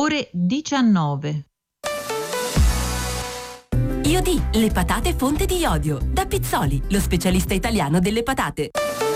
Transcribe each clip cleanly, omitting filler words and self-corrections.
ore 19. Iodì, le patate fonte di iodio. Da Pizzoli, lo specialista italiano delle patate.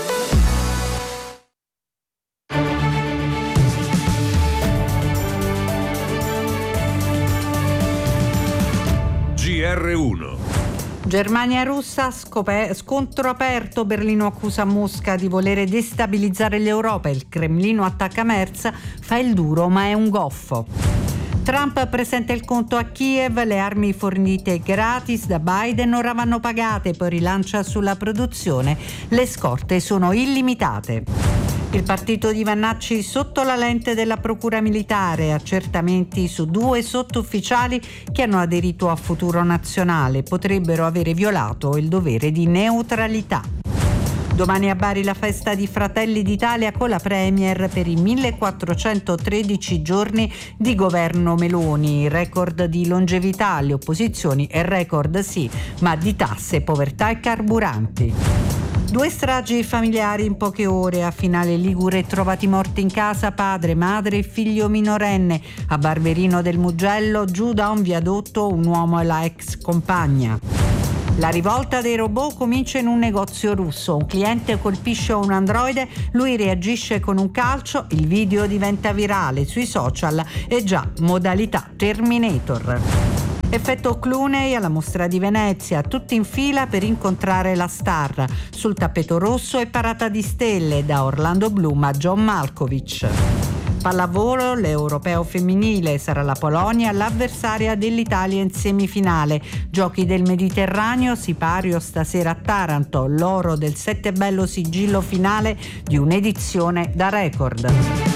GR1. Germania-Russia, scontro aperto. Berlino accusa Mosca di volere destabilizzare l'Europa. Il Cremlino attacca Merz, fa il duro ma è un goffo. Trump presenta il conto a Kiev, le armi fornite gratis da Biden ora vanno pagate, poi rilancia sulla produzione, le scorte sono illimitate. Il partito di Vannacci sotto la lente della Procura Militare, accertamenti su 2 sottufficiali che hanno aderito a Futuro Nazionale, potrebbero avere violato il dovere di neutralità. Domani a Bari la festa di Fratelli d'Italia con la Premier per i 1413 giorni di governo Meloni, record di longevità, le opposizioni e record sì, ma di tasse, povertà e carburanti. 2 stragi familiari in poche ore. A Finale Ligure trovati morti in casa padre, madre e figlio minorenne. A Barberino del Mugello giù da un viadotto un uomo e la ex compagna. La rivolta dei robot comincia in un negozio russo. Un cliente colpisce un androide, lui reagisce con un calcio, il video diventa virale sui social e già modalità Terminator. Effetto Clooney alla Mostra di Venezia, tutti in fila per incontrare la star. Sul tappeto rosso e parata di stelle, da Orlando Bloom a John Malkovich. Pallavolo, l'europeo femminile, sarà la Polonia l'avversaria dell'Italia in semifinale. Giochi del Mediterraneo, sipario stasera a Taranto, l'oro del Settebello sigillo finale di un'edizione da record.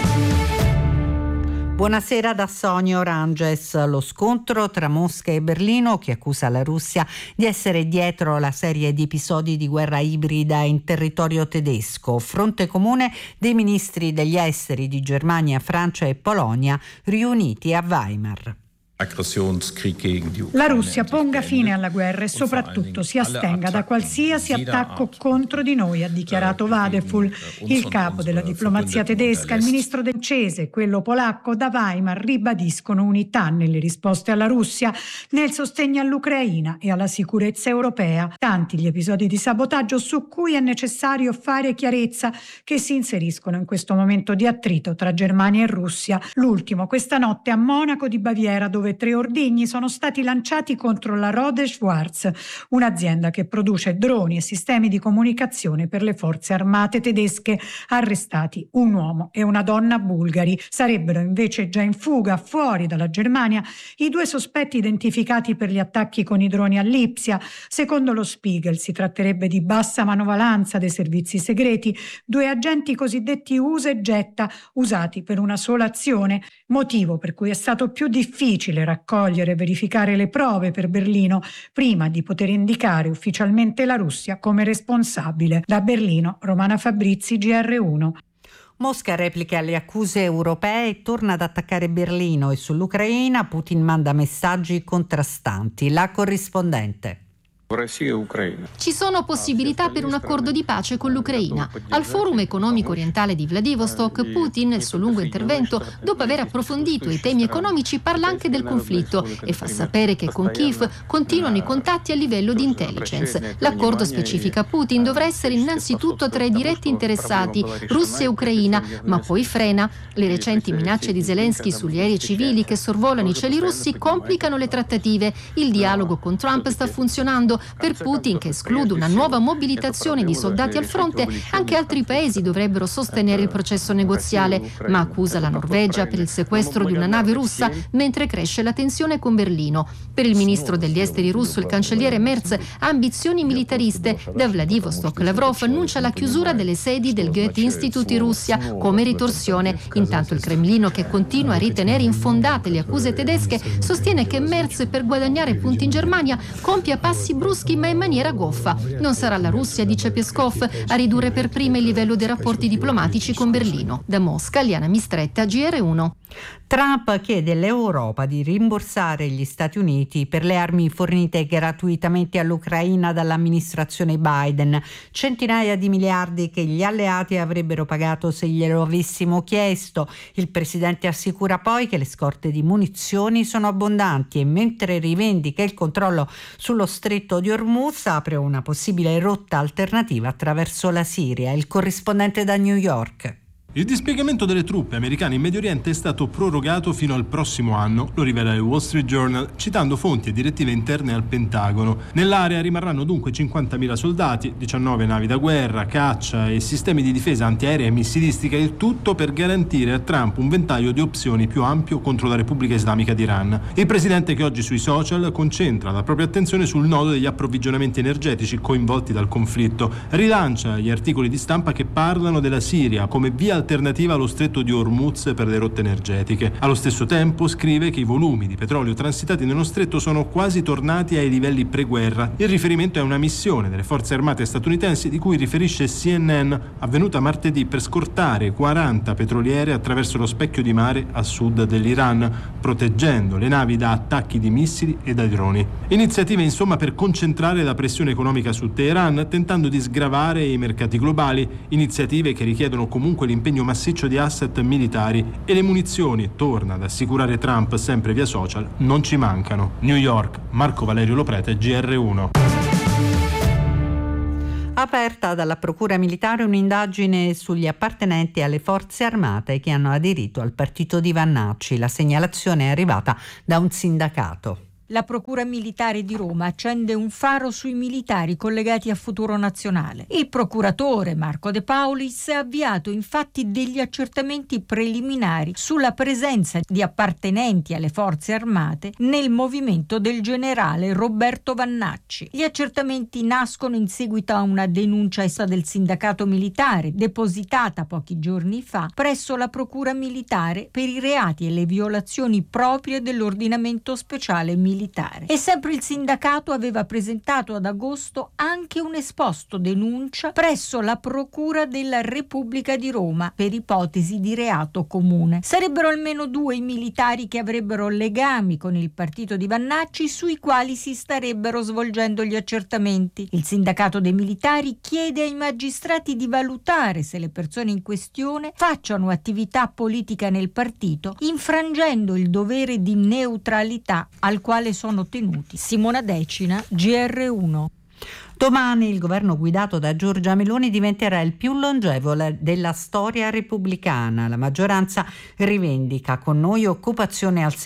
Buonasera da Sonia Oranges. Lo scontro tra Mosca e Berlino, che accusa la Russia di essere dietro la serie di episodi di guerra ibrida in territorio tedesco. Fronte comune dei ministri degli esteri di Germania, Francia e Polonia riuniti a Weimar. La Russia ponga fine alla guerra e soprattutto si astenga da qualsiasi attacco contro di noi, ha dichiarato Vadeful, il capo della diplomazia tedesca. Il ministro francese e quello polacco da Weimar ribadiscono unità nelle risposte alla Russia, nel sostegno all'Ucraina e alla sicurezza europea. Tanti gli episodi di sabotaggio su cui è necessario fare chiarezza, che si inseriscono in questo momento di attrito tra Germania e Russia. L'ultimo questa notte a Monaco di Baviera, dove 3 ordigni sono stati lanciati contro la Rohde Schwarz, un'azienda che produce droni e sistemi di comunicazione per le forze armate tedesche. Arrestati un uomo e una donna bulgari. Sarebbero invece già in fuga fuori dalla Germania i 2 sospetti identificati per gli attacchi con i droni a Lipsia. Secondo lo Spiegel si tratterebbe di bassa manovalanza dei servizi segreti, 2 agenti cosiddetti usa e getta, usati per una sola azione, motivo per cui è stato più difficile raccogliere e verificare le prove per Berlino prima di poter indicare ufficialmente la Russia come responsabile. Da Berlino, Romana Fabrizi, GR1. Mosca replica alle accuse europee e torna ad attaccare Berlino, e sull'Ucraina Putin manda messaggi contrastanti. La corrispondente. Ci sono possibilità per un accordo di pace con l'Ucraina. Al Forum economico orientale di Vladivostok, Putin, nel suo lungo intervento, dopo aver approfondito i temi economici, parla anche del conflitto e fa sapere che con Kiev continuano i contatti a livello di intelligence. L'accordo, specifica Putin, dovrà essere innanzitutto tra i diretti interessati, Russia e Ucraina, ma poi frena. Le recenti minacce di Zelensky sugli aerei civili che sorvolano i cieli russi complicano le trattative. Il dialogo con Trump sta funzionando. Per Putin, che esclude una nuova mobilitazione di soldati al fronte, anche altri paesi dovrebbero sostenere il processo negoziale, ma accusa la Norvegia per il sequestro di una nave russa, mentre cresce la tensione con Berlino. Per il ministro degli esteri russo, il cancelliere Merz, ha ambizioni militariste. Da Vladivostok Lavrov annuncia la chiusura delle sedi del Goethe Institute in Russia come ritorsione. Intanto il Cremlino, che continua a ritenere infondate le accuse tedesche, sostiene che Merz, per guadagnare punti in Germania, compia passi bruschi ruschi, ma in maniera goffa. Non sarà la Russia, dice Peskov, a ridurre per prima il livello dei rapporti diplomatici con Berlino. Da Mosca, Liana Mistretta, GR1. Trump chiede all'Europa di rimborsare gli Stati Uniti per le armi fornite gratuitamente all'Ucraina dall'amministrazione Biden, centinaia di miliardi che gli alleati avrebbero pagato se glielo avessimo chiesto. Il presidente assicura poi che le scorte di munizioni sono abbondanti e mentre rivendica il controllo sullo stretto di Hormuz apre una possibile rotta alternativa attraverso la Siria. Il corrispondente da New York. Il dispiegamento delle truppe americane in Medio Oriente è stato prorogato fino al prossimo anno, lo rivela il Wall Street Journal, citando fonti e direttive interne al Pentagono. Nell'area rimarranno dunque 50.000 soldati, 19 navi da guerra, caccia e sistemi di difesa antiaerea e missilistica, il tutto per garantire a Trump un ventaglio di opzioni più ampio contro la Repubblica Islamica d'Iran. Il presidente, che oggi sui social concentra la propria attenzione sul nodo degli approvvigionamenti energetici coinvolti dal conflitto, rilancia gli articoli di stampa che parlano della Siria come via alternativa allo stretto di Hormuz per le rotte energetiche. Allo stesso tempo scrive che i volumi di petrolio transitati nello stretto sono quasi tornati ai livelli pre-guerra. Il riferimento è una missione delle forze armate statunitensi di cui riferisce CNN, avvenuta martedì per scortare 40 petroliere attraverso lo specchio di mare a sud dell'Iran, proteggendo le navi da attacchi di missili e da droni. Iniziative insomma per concentrare la pressione economica su Teheran, tentando di sgravare i mercati globali, iniziative che richiedono comunque l'impegno massiccio di asset militari, e le munizioni, torna ad assicurare Trump sempre via social, non ci mancano. New York, Marco Valerio Loprete, GR1. Aperta dalla Procura Militare un'indagine sugli appartenenti alle forze armate che hanno aderito al partito di Vannacci. La segnalazione è arrivata da un sindacato. La Procura Militare di Roma accende un faro sui militari collegati a Futuro Nazionale. Il procuratore Marco De Paulis ha avviato infatti degli accertamenti preliminari sulla presenza di appartenenti alle forze armate nel movimento del generale Roberto Vannacci. Gli accertamenti nascono in seguito a una denuncia del sindacato militare depositata pochi giorni fa presso la Procura Militare per i reati e le violazioni proprie dell'ordinamento speciale militare. E sempre il sindacato aveva presentato ad agosto anche un esposto denuncia presso la Procura della Repubblica di Roma per ipotesi di reato comune. Sarebbero almeno 2 i militari che avrebbero legami con il partito di Vannacci, sui quali si starebbero svolgendo gli accertamenti. Il sindacato dei militari chiede ai magistrati di valutare se le persone in questione facciano attività politica nel partito, infrangendo il dovere di neutralità al quale sono tenuti. Simona Decina, GR1. Domani il governo guidato da Giorgia Meloni diventerà il più longevo della storia repubblicana. La maggioranza rivendica con noi occupazione al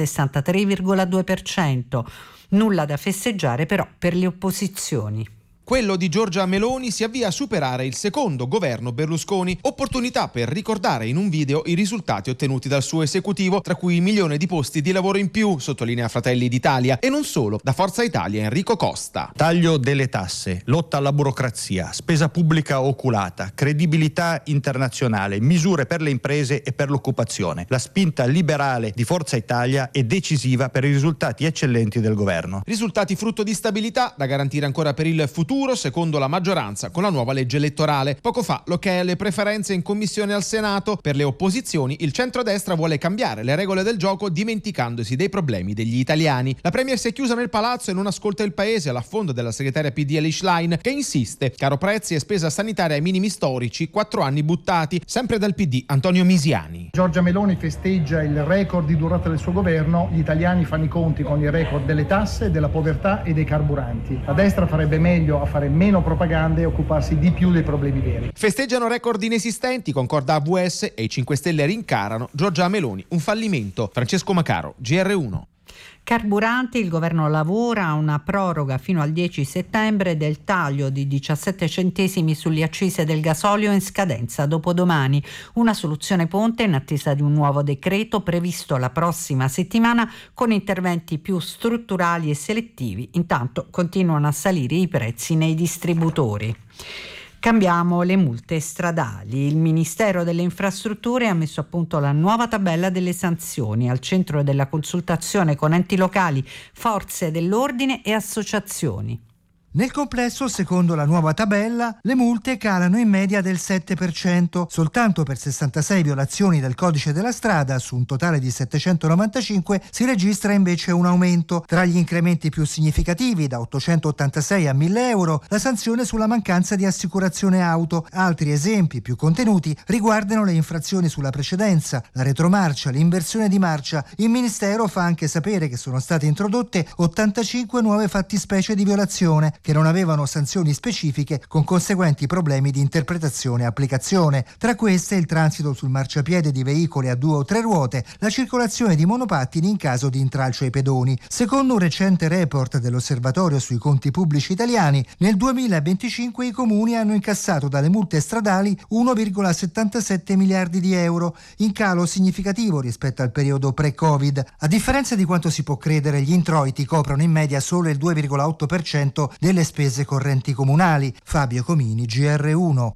63,2%. Nulla da festeggiare però per le opposizioni. Quello di Giorgia Meloni si avvia a superare il secondo governo Berlusconi, opportunità per ricordare in un video i risultati ottenuti dal suo esecutivo, tra cui 1 milione di posti di lavoro in più, sottolinea Fratelli d'Italia, e non solo, da Forza Italia Enrico Costa. Taglio delle tasse, lotta alla burocrazia, spesa pubblica oculata, credibilità internazionale, misure per le imprese e per l'occupazione. La spinta liberale di Forza Italia è decisiva per i risultati eccellenti del governo. Risultati frutto di stabilità da garantire ancora per il futuro, secondo la maggioranza, con la nuova legge elettorale. Poco fa l'ok alle preferenze in commissione al Senato. Per le opposizioni il centrodestra vuole cambiare le regole del gioco dimenticandosi dei problemi degli italiani. La premier si è chiusa nel palazzo e non ascolta il paese, all'affondo della segretaria PD Elish Line, che insiste: caro prezzi e spesa sanitaria ai minimi storici, 4 anni buttati. Sempre dal PD Antonio Misiani. Giorgia Meloni festeggia il record di durata del suo governo, gli italiani fanno i conti con il record delle tasse, della povertà e dei carburanti. La destra farebbe meglio a fare meno propaganda e occuparsi di più dei problemi veri. Festeggiano record inesistenti, concorda AVS, e i 5 Stelle rincarano Giorgia Meloni un fallimento. Francesco Macaro, GR1. Carburanti, il governo lavora a una proroga fino al 10 settembre del taglio di 17 centesimi sulle accise del gasolio in scadenza dopodomani. Una soluzione ponte in attesa di un nuovo decreto previsto la prossima settimana con interventi più strutturali e selettivi. Intanto continuano a salire i prezzi nei distributori. Cambiamo le multe stradali. Il Ministero delle Infrastrutture ha messo a punto la nuova tabella delle sanzioni, al centro della consultazione con enti locali, forze dell'ordine e associazioni. Nel complesso, secondo la nuova tabella, le multe calano in media del 7%, soltanto per 66 violazioni del codice della strada, su un totale di 795, si registra invece un aumento. Tra gli incrementi più significativi, da 886 a 1000 euro, la sanzione sulla mancanza di assicurazione auto. Altri esempi più contenuti riguardano le infrazioni sulla precedenza, la retromarcia, l'inversione di marcia. Il Ministero fa anche sapere che sono state introdotte 85 nuove fattispecie di violazione che non avevano sanzioni specifiche, con conseguenti problemi di interpretazione e applicazione. Tra queste il transito sul marciapiede di veicoli a 2 o 3 ruote, la circolazione di monopattini in caso di intralcio ai pedoni. Secondo un recente report dell'Osservatorio sui conti pubblici italiani, nel 2025 i comuni hanno incassato dalle multe stradali 1,77 miliardi di euro, in calo significativo rispetto al periodo pre-Covid. A differenza di quanto si può credere, gli introiti coprono in media solo il 2,8% delle spese correnti comunali. Fabio Comini, GR1.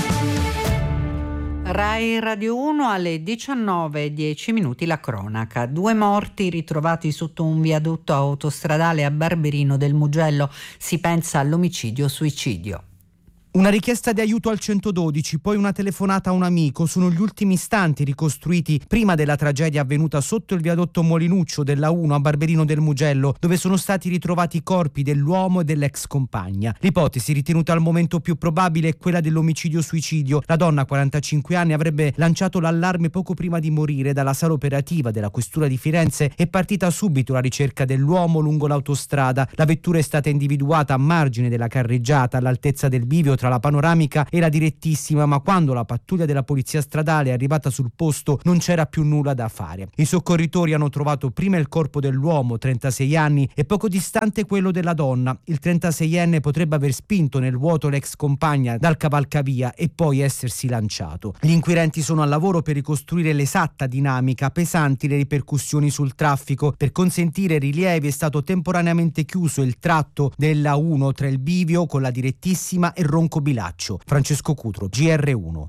Rai Radio 1 alle 19:10 la cronaca. 2 morti ritrovati sotto un viadotto autostradale a Barberino del Mugello. Si pensa all'omicidio-suicidio. Una richiesta di aiuto al 112, poi una telefonata a un amico, sono gli ultimi istanti ricostruiti prima della tragedia avvenuta sotto il viadotto Molinuccio della 1 a Barberino del Mugello, dove sono stati ritrovati i corpi dell'uomo e dell'ex compagna. L'ipotesi ritenuta al momento più probabile è quella dell'omicidio-suicidio. La donna, 45 anni, avrebbe lanciato l'allarme poco prima di morire. Dalla sala operativa della questura di Firenze è partita subito la ricerca dell'uomo lungo l'autostrada. La vettura è stata individuata a margine della carreggiata, all'altezza del bivio tra la panoramica e la direttissima, ma quando la pattuglia della polizia stradale è arrivata sul posto non c'era più nulla da fare. I soccorritori hanno trovato prima il corpo dell'uomo, 36 anni, e poco distante quello della donna. Il 36enne potrebbe aver spinto nel vuoto l'ex compagna dal cavalcavia e poi essersi lanciato. Gli inquirenti sono al lavoro per ricostruire l'esatta dinamica. Pesanti le ripercussioni sul traffico. Per consentire rilievi è stato temporaneamente chiuso il tratto della 1 tra il bivio con la direttissima e Ronco Bilaccio. Francesco Cutro, GR1.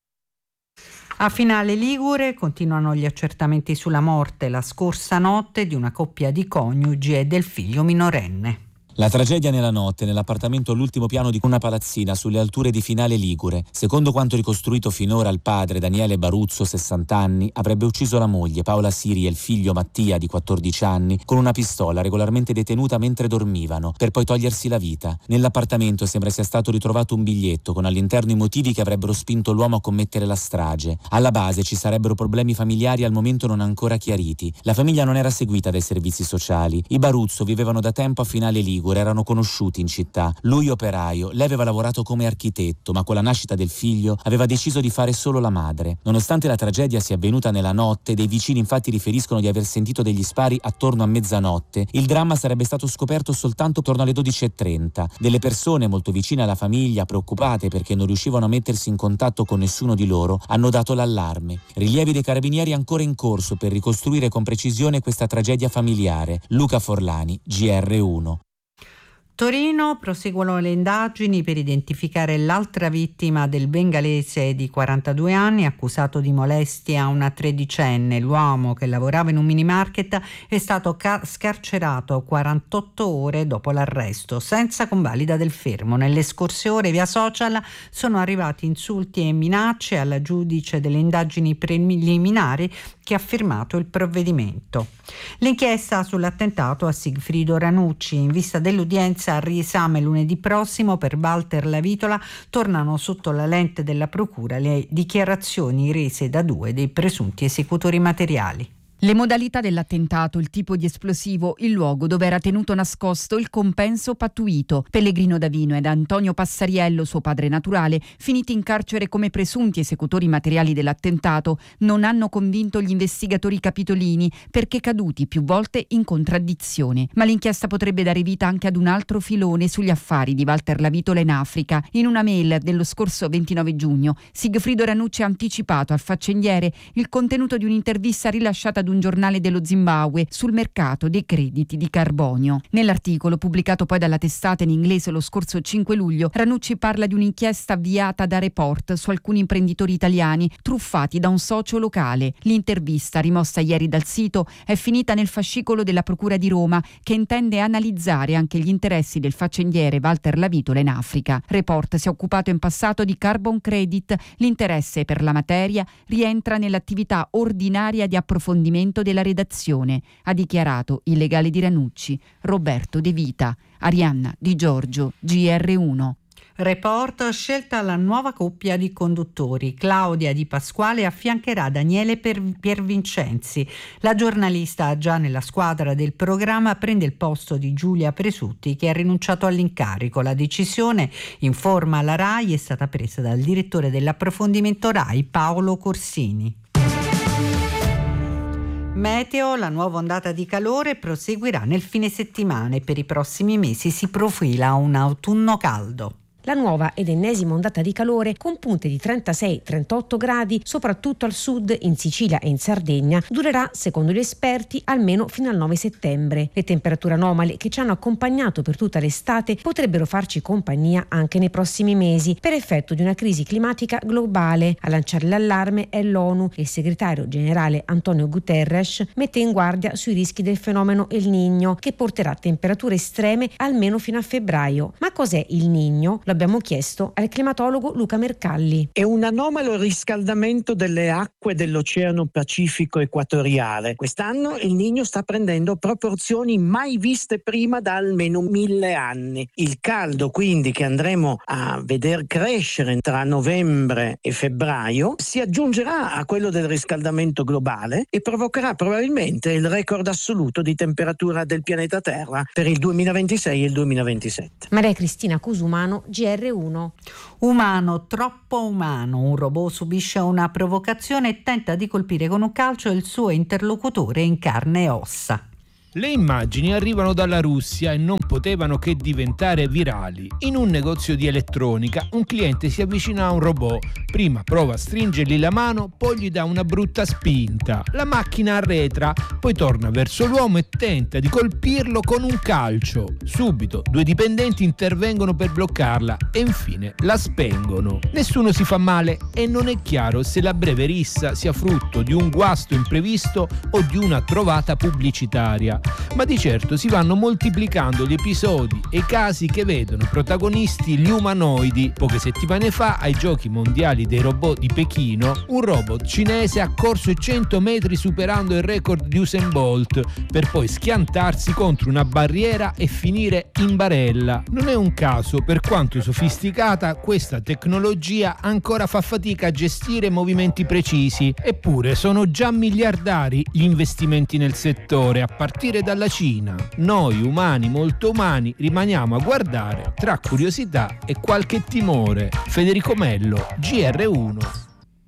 A Finale Ligure continuano gli accertamenti sulla morte la scorsa notte di una coppia di coniugi e del figlio minorenne. La tragedia nella notte nell'appartamento all'ultimo piano di una palazzina sulle alture di Finale Ligure. Secondo quanto ricostruito finora, il padre, Daniele Baruzzo, 60 anni, avrebbe ucciso la moglie, Paola Siri, e il figlio Mattia, di 14 anni, con una pistola regolarmente detenuta mentre dormivano, per poi togliersi la vita. Nell'appartamento sembra sia stato ritrovato un biglietto con all'interno i motivi che avrebbero spinto l'uomo a commettere la strage. Alla base ci sarebbero problemi familiari al momento non ancora chiariti. La famiglia non era seguita dai servizi sociali. I Baruzzo vivevano da tempo a Finale Ligure, erano conosciuti in città. Lui operaio, lei aveva lavorato come architetto, ma con la nascita del figlio aveva deciso di fare solo la madre. Nonostante la tragedia sia avvenuta nella notte, dei vicini infatti riferiscono di aver sentito degli spari attorno a mezzanotte. Il dramma sarebbe stato scoperto soltanto attorno alle 12:30. Delle persone molto vicine alla famiglia, preoccupate perché non riuscivano a mettersi in contatto con nessuno di loro, hanno dato l'allarme. Rilievi dei carabinieri ancora in corso per ricostruire con precisione questa tragedia familiare. Luca Forlani, GR1. Torino, proseguono le indagini per identificare l'altra vittima del bengalese di 42 anni accusato di molestie a una tredicenne. L'uomo, che lavorava in un minimarket, è stato scarcerato 48 ore dopo l'arresto, senza convalida del fermo. Nelle scorse ore via social sono arrivati insulti e minacce alla giudice delle indagini preliminari che ha firmato il provvedimento. L'inchiesta sull'attentato a Sigfrido Ranucci, in vista dell'udienza al riesame lunedì prossimo per Walter Lavitola, tornano sotto la lente della procura le dichiarazioni rese da 2 dei presunti esecutori materiali. Le modalità dell'attentato, il tipo di esplosivo, il luogo dove era tenuto nascosto, il compenso pattuito. Pellegrino Davino ed Antonio Passariello, suo padre naturale, finiti in carcere come presunti esecutori materiali dell'attentato, non hanno convinto gli investigatori capitolini perché caduti più volte in contraddizione. Ma l'inchiesta potrebbe dare vita anche ad un altro filone sugli affari di Walter Lavitola in Africa. In una mail dello scorso 29 giugno, Sigfrido Ranucci ha anticipato al faccendiere il contenuto di un'intervista rilasciata ad un giornale dello Zimbabwe sul mercato dei crediti di carbonio. Nell'articolo, pubblicato poi dalla testata in inglese lo scorso 5 luglio, Ranucci parla di un'inchiesta avviata da Report su alcuni imprenditori italiani truffati da un socio locale. L'intervista, rimossa ieri dal sito, è finita nel fascicolo della Procura di Roma, che intende analizzare anche gli interessi del faccendiere Walter Lavitola in Africa. Report si è occupato in passato di carbon credit. L'interesse per la materia rientra nell'attività ordinaria di approfondimento della redazione, ha dichiarato il legale di Ranucci, Roberto De Vita. Arianna Di Giorgio, GR1. Report, scelta la nuova coppia di conduttori. Claudia Di Pasquale affiancherà Daniele Piervincenzi. La giornalista già nella squadra del programma prende il posto di Giulia Presutti, che ha rinunciato all'incarico. La decisione, informa la RAI, è stata presa dal direttore dell'approfondimento RAI Paolo Corsini. Meteo, la nuova ondata di calore proseguirà nel fine settimana e per i prossimi mesi si profila un autunno caldo. La nuova ed ennesima ondata di calore, con punte di 36-38 gradi, soprattutto al sud, in Sicilia e in Sardegna, durerà, secondo gli esperti, almeno fino al 9 settembre. Le temperature anomale che ci hanno accompagnato per tutta l'estate potrebbero farci compagnia anche nei prossimi mesi, per effetto di una crisi climatica globale. A lanciare l'allarme è l'ONU. Il segretario generale Antonio Guterres mette in guardia sui rischi del fenomeno El Niño, che porterà temperature estreme almeno fino a febbraio. Ma cos'è il Niño? Abbiamo chiesto al climatologo Luca Mercalli. È un anomalo riscaldamento delle acque dell'Oceano Pacifico equatoriale. Quest'anno il Niño sta prendendo proporzioni mai viste prima da almeno 1000 anni. Il caldo, quindi, che andremo a veder crescere tra novembre e febbraio si aggiungerà a quello del riscaldamento globale e provocherà probabilmente il record assoluto di temperatura del pianeta Terra per il 2026 e il 2027. Maria Cristina Cusumano, GR1. Umano, troppo umano. Un robot subisce una provocazione e tenta di colpire con un calcio il suo interlocutore in carne e ossa. Le immagini arrivano dalla Russia e non potevano che diventare virali. In un negozio di elettronica un cliente si avvicina a un robot, prima prova a stringergli la mano, poi gli dà una brutta spinta. La macchina arretra, poi torna verso l'uomo e tenta di colpirlo con un calcio. Subito 2 dipendenti intervengono per bloccarla e infine la spengono. Nessuno si fa male e non è chiaro se la breve rissa sia frutto di un guasto imprevisto o di una trovata pubblicitaria. Ma di certo si vanno moltiplicando gli episodi e i casi che vedono protagonisti gli umanoidi. Poche settimane fa, ai Giochi Mondiali dei Robot di Pechino, un robot cinese ha corso i 100 metri superando il record di Usain Bolt, per poi schiantarsi contro una barriera e finire in barella. Non è un caso, per quanto sofisticata, questa tecnologia ancora fa fatica a gestire movimenti precisi, eppure sono già miliardari gli investimenti nel settore, a partire dalla Cina. Noi umani, molto umani, rimaniamo a guardare tra curiosità e qualche timore. Federico Mello, GR1.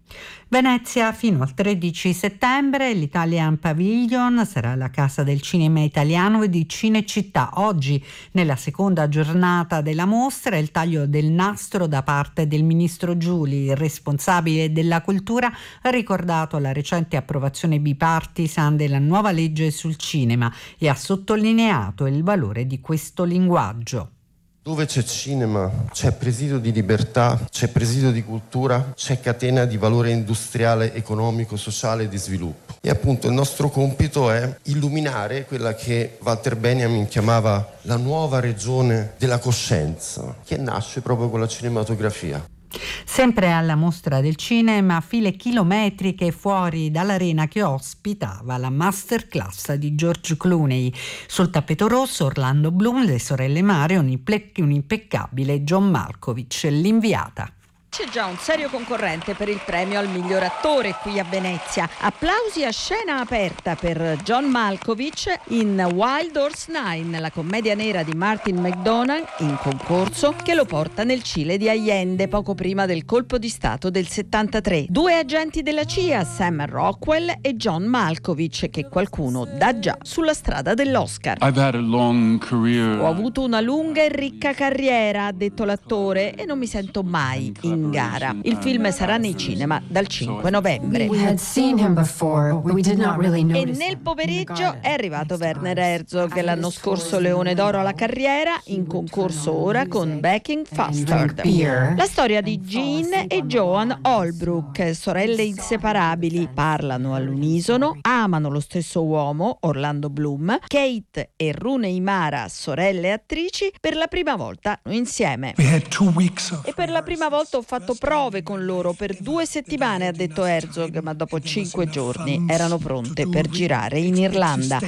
Venezia fino al 13 settembre, l'Italian Pavilion sarà la casa del cinema italiano e di Cinecittà. Oggi, nella seconda giornata della mostra, il taglio del nastro da parte del ministro Giuli, il responsabile della cultura, ha ricordato la recente approvazione bipartisan della nuova legge sul cinema e ha sottolineato il valore di questo linguaggio. Dove c'è cinema, c'è presidio di libertà, c'è presidio di cultura, c'è catena di valore industriale, economico, sociale e di sviluppo. E appunto il nostro compito è illuminare quella che Walter Benjamin chiamava la nuova regione della coscienza, che nasce proprio con la cinematografia. Sempre alla mostra del cinema, file chilometriche fuori dall'arena che ospitava la masterclass di George Clooney. Sul tappeto rosso Orlando Bloom, le sorelle Mare, un impeccabile John Malkovich, l'inviata. C'è già un serio concorrente per il premio al miglior attore qui a Venezia. Applausi a scena aperta per John Malkovich in Wild Horse 9, la commedia nera di Martin McDonagh in concorso, che lo porta nel Cile di Allende poco prima del colpo di stato del 73. 2 agenti della CIA, Sam Rockwell e John Malkovich, che qualcuno dà già sulla strada dell'Oscar. Ho avuto una lunga e ricca carriera, ha detto l'attore, e non mi sento mai in in gara. Il film sarà nei cinema dal 5 novembre. E nel pomeriggio è arrivato Werner Herzog, l'anno scorso Leone d'Oro alla carriera, in concorso ora con Back in Bastard. La storia di Jean e Joan Holbrook, sorelle inseparabili, parlano all'unisono, amano lo stesso uomo, Orlando Bloom. Kate e Rooney Mara, sorelle attrici, per la prima volta insieme. E per la prima volta ho fatto prove con loro per 2 settimane, ha detto Herzog, ma dopo 5 giorni erano pronte per girare in Irlanda.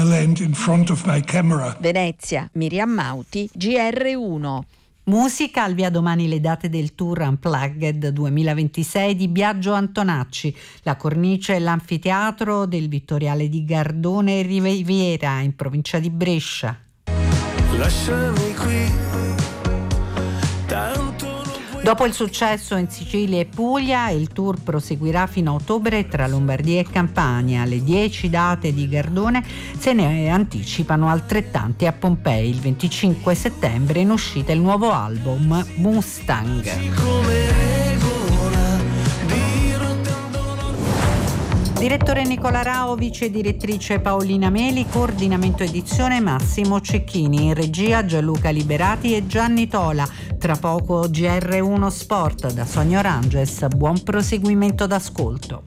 Venezia, Miriam Mauti, GR1. Musica, al via domani le date del tour Unplugged 2026 di Biagio Antonacci. La cornice è l'anfiteatro del Vittoriale di Gardone e Riviera, in provincia di Brescia. Lasciami qui. Dopo il successo in Sicilia e Puglia, il tour proseguirà fino a ottobre tra Lombardia e Campania. Le 10 date di Gardone se ne anticipano altrettanti a Pompei. Il 25 settembre in uscita il nuovo album Mustang. Direttore Nicola Rao, vice direttrice Paolina Meli, coordinamento edizione Massimo Cecchini, in regia Gianluca Liberati e Gianni Tola. Tra poco GR1 Sport da Sonia Oranges. Buon proseguimento d'ascolto.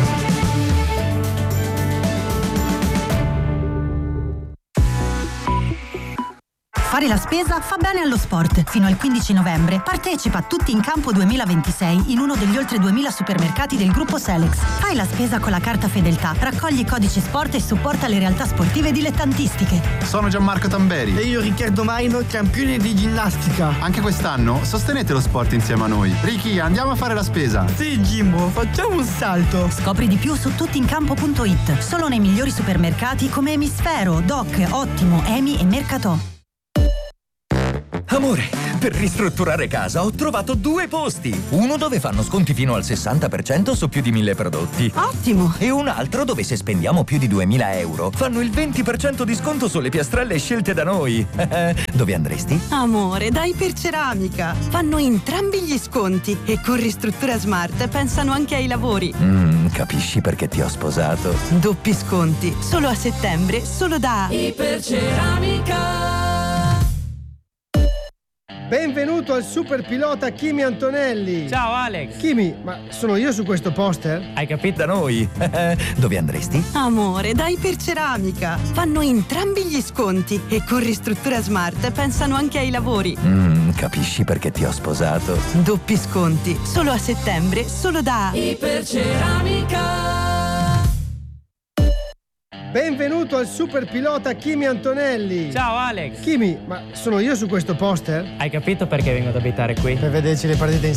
Fare la spesa fa bene allo sport. Fino al 15 novembre partecipa a Tutti in Campo 2026 in uno degli oltre 2000 supermercati del gruppo Selex. Fai la spesa con la carta Fedeltà, raccogli i codici sport e supporta le realtà sportive dilettantistiche. Sono Gianmarco Tamberi. E io Riccardo Maino, campione di ginnastica. Anche quest'anno sostenete lo sport insieme a noi. Ricky, andiamo a fare la spesa. Sì, Jimbo, facciamo un salto. Scopri di più su tuttincampo.it. Solo nei migliori supermercati come Emisfero, Doc, Ottimo, Emi e Mercatò. Amore, per ristrutturare casa ho trovato 2 posti. Uno dove fanno sconti fino al 60% su più di 1000 prodotti. Ottimo! E un altro dove se spendiamo più di 2000 euro fanno il 20% di sconto sulle piastrelle scelte da noi. Dove andresti? Amore, dai Iperceramica. Fanno entrambi gli sconti e con Ristruttura Smart pensano anche ai lavori. Capisci perché ti ho sposato. Doppi sconti, solo a settembre, solo da Iperceramica. Benvenuto al super pilota Kimi Antonelli. Ciao Alex. Kimi, ma sono io su questo poster? Hai capito? Da noi. Dove andresti? Amore, da Iperceramica. Fanno entrambi gli sconti e con Ristruttura Smart pensano anche ai lavori. Capisci perché ti ho sposato. Doppi sconti, solo a settembre, solo da Iperceramica. Benvenuto al super pilota Kimi Antonelli. Ciao Alex. Kimi, ma sono io su questo poster? Hai capito perché vengo ad abitare qui? Per vederci le partite in